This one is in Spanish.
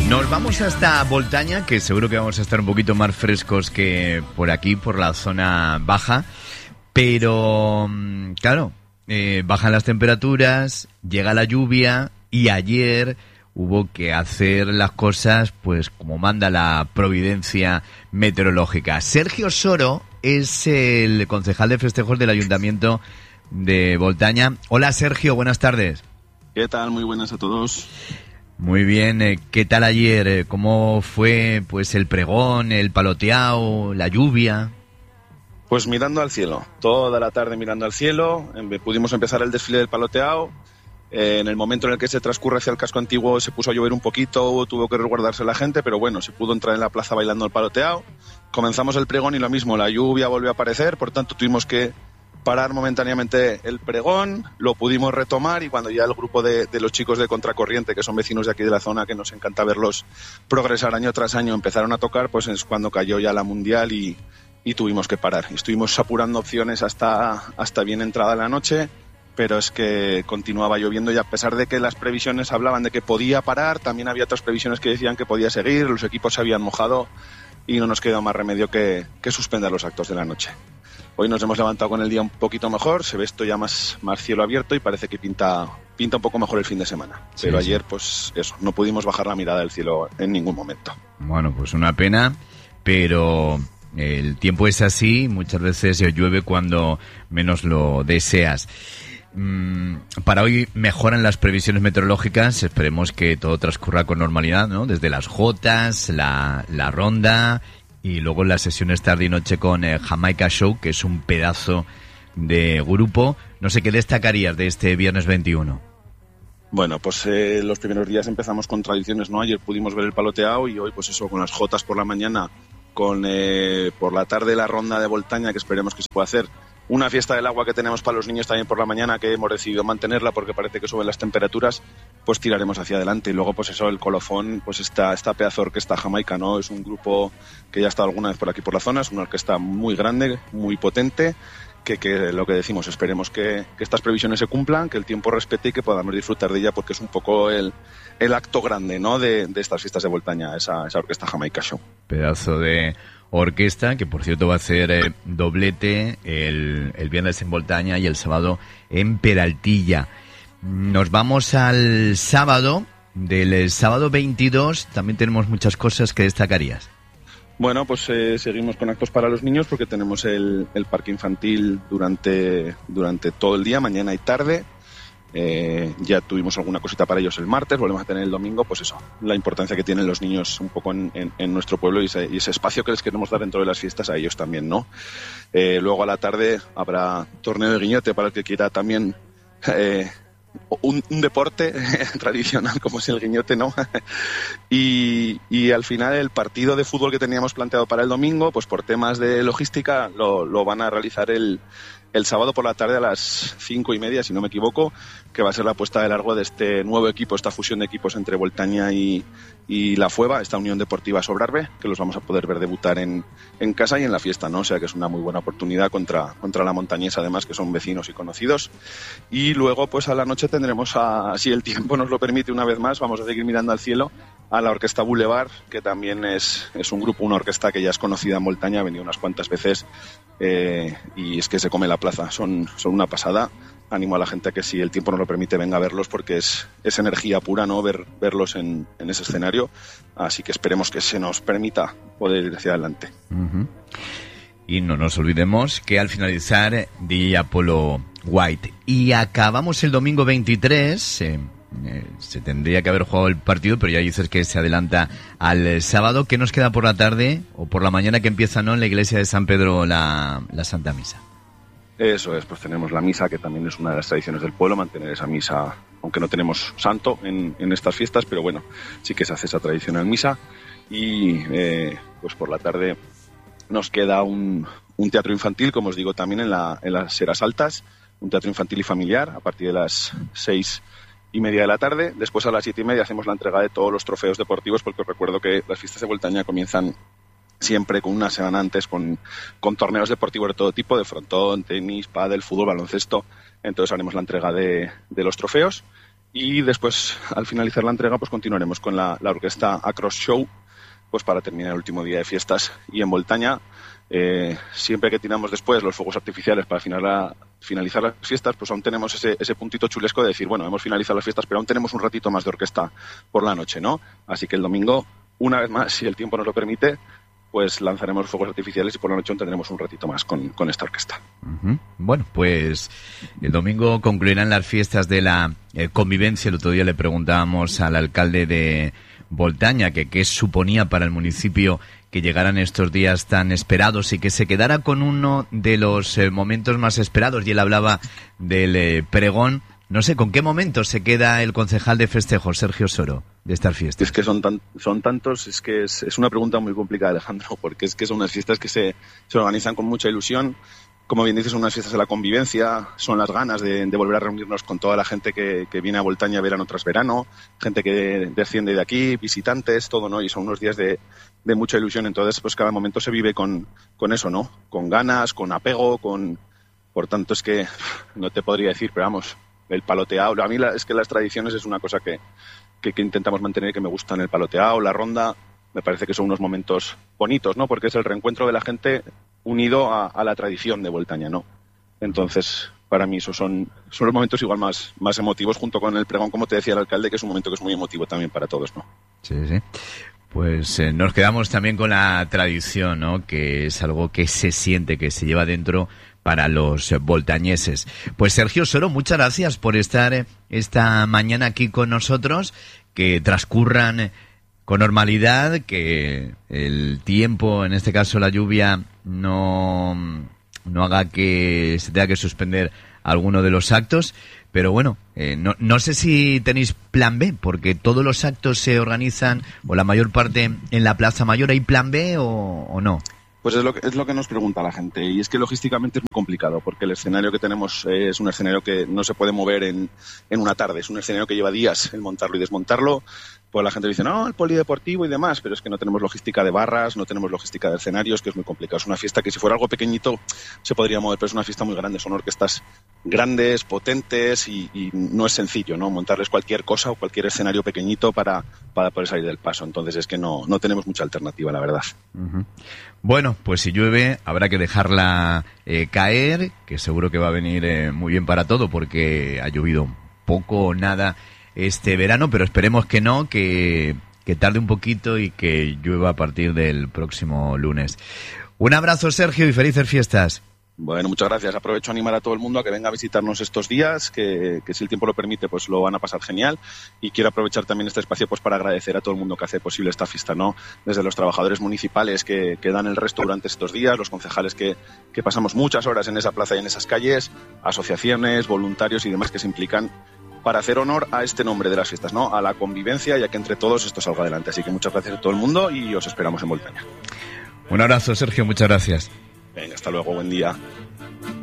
Nos vamos hasta Boltaña, que seguro que vamos a estar un poquito más frescos que por aquí, por la zona baja. Pero, claro, bajan las temperaturas, llega la lluvia y ayer hubo que hacer las cosas pues como manda la providencia meteorológica. Sergio Soro es el concejal de festejos del Ayuntamiento de Boltaña. Hola Sergio, buenas tardes. ¿Qué tal? Muy buenas a todos. Muy bien, ¿qué tal ayer? ¿Cómo fue pues el pregón, el paloteao, la lluvia? Pues mirando al cielo, toda la tarde mirando al cielo, pudimos empezar el desfile del paloteao. En el momento en el que se transcurre hacia el casco antiguo se puso a llover un poquito, tuvo que resguardarse la gente, pero bueno, se pudo entrar en la plaza bailando el paloteao. Comenzamos el pregón y lo mismo, la lluvia volvió a aparecer, por tanto tuvimos que parar momentáneamente el pregón, lo pudimos retomar y cuando ya el grupo de los chicos de Contracorriente, que son vecinos de aquí de la zona, que nos encanta verlos progresar año tras año, empezaron a tocar, pues es cuando cayó ya la mundial y tuvimos que parar. Estuvimos apurando opciones hasta bien entrada la noche, pero es que continuaba lloviendo y a pesar de que las previsiones hablaban de que podía parar, también había otras previsiones que decían que podía seguir, los equipos se habían mojado y no nos quedó más remedio que suspender los actos de la noche. Hoy nos hemos levantado con el día un poquito mejor, se ve esto ya más cielo abierto y parece que pinta un poco mejor el fin de semana. Sí, pero sí. Ayer, pues eso, no pudimos bajar la mirada del cielo en ningún momento. Bueno, pues una pena, pero el tiempo es así, muchas veces llueve cuando menos lo deseas. Para hoy mejoran las previsiones meteorológicas, esperemos que todo transcurra con normalidad, ¿no? Desde las jotas, la ronda y luego las sesiones tarde y noche con Jamaica Show, que es un pedazo de grupo. No sé qué destacarías de este viernes 21. Bueno, pues los primeros días empezamos con tradiciones, ¿no? Ayer pudimos ver el paloteao y hoy pues eso, con las jotas por la mañana, con por la tarde la ronda de Boltaña, que esperemos que se pueda hacer. Una fiesta del agua que tenemos para los niños también por la mañana, que hemos decidido mantenerla porque parece que suben las temperaturas, pues tiraremos hacia adelante. Y luego, pues eso, el colofón, pues esta pedazo de orquesta Jamaica, ¿no? Es un grupo que ya ha estado alguna vez por aquí por la zona, es una orquesta muy grande, muy potente, que lo que decimos, esperemos que estas previsiones se cumplan, que el tiempo respete y que podamos disfrutar de ella porque es un poco el acto grande, ¿no? de estas fiestas de Boltaña, esa orquesta Jamaica Show. Pedazo de orquesta, que por cierto va a hacer doblete el viernes en Boltaña y el sábado en Peraltilla. Nos vamos al sábado. Del sábado 22 también tenemos muchas cosas que destacarías. Bueno, pues seguimos con actos para los niños porque tenemos el parque infantil durante todo el día, mañana y tarde. Ya tuvimos alguna cosita para ellos el martes, volvemos a tener el domingo, pues eso, la importancia que tienen los niños un poco en nuestro pueblo y ese espacio que les queremos dar dentro de las fiestas a ellos también, ¿no? Luego a la tarde habrá torneo de guiñote para el que quiera también un deporte tradicional como es el guiñote, ¿no? y al final el partido de fútbol que teníamos planteado para el domingo, pues por temas de logística lo van a realizar el sábado por la tarde a las 5:30, si no me equivoco, que va a ser la puesta de largo de este nuevo equipo, esta fusión de equipos entre Boltaña y La Fueva, esta Unión Deportiva Sobrarbe, que los vamos a poder ver debutar en casa y en la fiesta, ¿no? O sea que es una muy buena oportunidad contra la montañesa, además, que son vecinos y conocidos. Y luego, pues a la noche tendremos, si el tiempo nos lo permite una vez más, vamos a seguir mirando al cielo, a la Orquesta Boulevard, que también es un grupo, una orquesta que ya es conocida en Boltaña, ha venido unas cuantas veces y es que se come la plaza, son una pasada. Animo a la gente a que si el tiempo nos lo permite venga a verlos porque es energía pura, ¿no? Verlos en ese escenario, así que esperemos que se nos permita poder ir hacia adelante. Uh-huh. Y no nos olvidemos que al finalizar DJ Apollo White y acabamos el domingo 23, se tendría que haber jugado el partido, pero ya dices que se adelanta al sábado. ¿Qué nos queda por la tarde o por la mañana que empieza, ¿no?, en la iglesia de San Pedro la Santa Misa? Eso es, pues tenemos la misa, que también es una de las tradiciones del pueblo, mantener esa misa, aunque no tenemos santo en estas fiestas, pero bueno, sí que se hace esa tradicional misa. Y pues por la tarde nos queda un teatro infantil, como os digo, también en las Heras Altas, un teatro infantil y familiar a partir de las 6:30 de la tarde. Después a las 7:30 hacemos la entrega de todos los trofeos deportivos, porque os recuerdo que las fiestas de Boltaña comienzan siempre con una semana antes con torneos deportivos de todo tipo, de frontón, tenis, pádel, fútbol, baloncesto. Entonces haremos la entrega de los trofeos Y después, al finalizar la entrega, pues continuaremos con la orquesta Across Show, pues para terminar el último día de fiestas. Y en Boltaña, siempre que tiramos después los fuegos artificiales para finalizar las fiestas, pues aún tenemos ese puntito chulesco de decir, bueno, hemos finalizado las fiestas, pero aún tenemos un ratito más de orquesta por la noche, ¿no? Así que el domingo, una vez más, si el tiempo nos lo permite, pues lanzaremos los fuegos artificiales y por la noche tendremos un ratito más con esta orquesta. Uh-huh. Bueno, pues el domingo concluirán las fiestas de la convivencia. El otro día le preguntábamos al alcalde de Boltaña que qué suponía para el municipio que llegaran estos días tan esperados y que se quedara con uno de los momentos más esperados. Y él hablaba del pregón. No sé, ¿con qué momento se queda el concejal de festejos, Sergio Soro, de estas fiestas? Es que son tantos, es que es una pregunta muy complicada, Alejandro, porque es que son unas fiestas que se organizan con mucha ilusión. Como bien dices, son unas fiestas de la convivencia, son las ganas de volver a reunirnos con toda la gente que viene a Boltaña verano tras verano, gente que desciende de aquí, visitantes, todo, ¿no? Y son unos días de mucha ilusión. Entonces, pues cada momento se vive con eso, ¿no? Con ganas, con apego, por tanto, es que no te podría decir, pero vamos, el paloteado. A mí es que las tradiciones es una cosa que intentamos mantener, que me gustan, el paloteado, la ronda. Me parece que son unos momentos bonitos, ¿no? Porque es el reencuentro de la gente unido a la tradición de Boltaña, ¿no? Entonces, para mí esos son los momentos igual más emotivos, junto con el pregón, como te decía el alcalde, que es un momento que es muy emotivo también para todos, ¿no? Sí, sí. Pues nos quedamos también con la tradición, ¿no? Que es algo que se siente, que se lleva dentro para los boltañeses. Pues Sergio Soro, muchas gracias por estar esta mañana aquí con nosotros, que transcurran con normalidad, que el tiempo, en este caso la lluvia, no haga que se tenga que suspender alguno de los actos, pero bueno, no sé si tenéis plan B, porque todos los actos se organizan, o la mayor parte, en la Plaza Mayor. ¿Hay plan B o no? Pues es lo que nos pregunta la gente, y es que logísticamente es muy complicado, porque el escenario que tenemos es un escenario que no se puede mover en una tarde, es un escenario que lleva días el montarlo y desmontarlo. Pues la gente dice, no, el polideportivo y demás, pero es que no tenemos logística de barras, no tenemos logística de escenarios, que es muy complicado. Es una fiesta que si fuera algo pequeñito se podría mover, pero es una fiesta muy grande, son orquestas grandes, potentes y no es sencillo, ¿no? Montarles cualquier cosa o cualquier escenario pequeñito para poder salir del paso. Entonces es que no tenemos mucha alternativa, la verdad. Uh-huh. Bueno, pues si llueve habrá que dejarla caer, que seguro que va a venir muy bien para todo, porque ha llovido poco o nada este verano, pero esperemos que no, que tarde un poquito y que llueva a partir del próximo lunes. Un abrazo, Sergio, y felices fiestas. Bueno, muchas gracias. Aprovecho a animar a todo el mundo a que venga a visitarnos estos días, que si el tiempo lo permite, pues lo van a pasar genial. Y quiero aprovechar también este espacio pues para agradecer a todo el mundo que hace posible esta fiesta, ¿no? Desde los trabajadores municipales que dan el resto durante estos días, los concejales que pasamos muchas horas en esa plaza y en esas calles, asociaciones, voluntarios y demás que se implican para hacer honor a este nombre de las fiestas, ¿no? A la convivencia, y a que entre todos esto salga adelante. Así que muchas gracias a todo el mundo y os esperamos en Boltaña. Un abrazo, Sergio, muchas gracias. Venga, hasta luego, buen día.